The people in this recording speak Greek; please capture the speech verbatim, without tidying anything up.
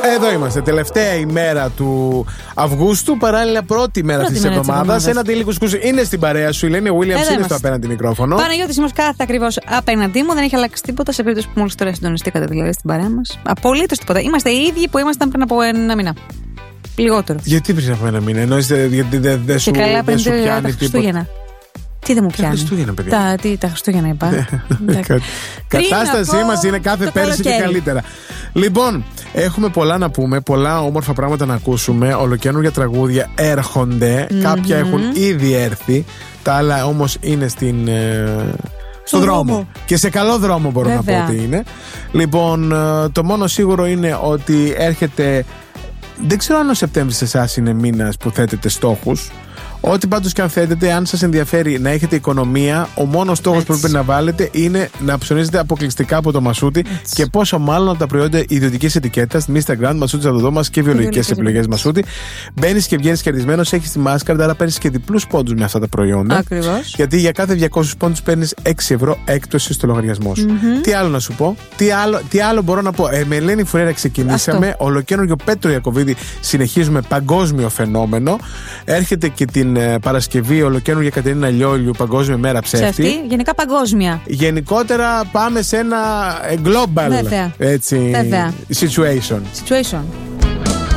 Εδώ είμαστε, τελευταία ημέρα του Αυγούστου, παράλληλα πρώτη μέρα τη εβδομάδα. Ένα αντίλικο κουσκούς είναι στην παρέα σου, η Ελένη Williams είναι στο απέναντι μικρόφωνο. Παναγιώτης Σίμος κάθεται ακριβώς απέναντί μου, δεν έχει αλλάξει τίποτα σε περίπτωση που μόλις τώρα συντονιστήκατε δηλαδή στην παρέα μας. Απολύτως τίποτα. Είμαστε οι ίδιοι που ήμασταν πριν από ένα μήνα. Λιγότερο. Γιατί πριν από ένα μήνα, εννοείς γιατί δεν δε σου, δε σου πιάνει τίποτα. Τι δεν μου πιάνει. Τα Χριστούγεννα, παιδιά. Τα, τι, τα Χριστούγεννα είπα. Κατάστασή μας είναι κάθε πέρσι και καλύτερα. Λοιπόν, έχουμε πολλά να πούμε, πολλά όμορφα πράγματα να ακούσουμε. Ολοκαίνουργια τραγούδια έρχονται. Mm-hmm. Κάποια έχουν ήδη έρθει. Τα άλλα όμως είναι στην. Ε, στον δρόμο. δρόμο. Και σε καλό δρόμο μπορώ Βέβαια. να πω ότι είναι. Λοιπόν, το μόνο σίγουρο είναι ότι έρχεται. Δεν ξέρω αν ο Σεπτέμβρης σε εσάς είναι μήνας που θέτετε στόχους. Ό,τι πάντως και αν θέτετε, αν σας ενδιαφέρει να έχετε οικονομία, ο μόνος στόχος που πρέπει να βάλετε είναι να ψωνίζετε αποκλειστικά από το Μασούτι. Έτσι. Και πόσο μάλλον από τα προϊόντα ιδιωτικής ετικέτας, Mr. Grand, Μασούτι Ζαδοδόμας και βιολογικές επιλογές Μασούτι. Μπαίνεις και βγαίνεις κερδισμένος, έχεις τη μάσκαρτα, άρα παίρνεις και διπλούς πόντους με αυτά τα προϊόντα. Ακριβώς. Γιατί για κάθε διακόσιους πόντους παίρνεις έξι ευρώ έκπτωση στο λογαριασμό σου. Mm-hmm. Τι άλλο να σου πω, τι άλλο, τι άλλο μπορώ να πω. Ε, με Ελένη Φουρέρα ξεκινήσαμε. Ολοκαίνουργιο Πέτρο Ιακωβίδη συνεχίζουμε παγκόσμιο φαινόμενο. Έρχεται και την Παρασκευή ολοκαίνουργια Κατερίνα Λιόλιου, Παγκόσμια Μέρα Ψεύτη. Ψεύτη. Γενικά παγκόσμια. Γενικότερα πάμε σε ένα global Βέβαια. Έτσι, Βέβαια. situation. Situation.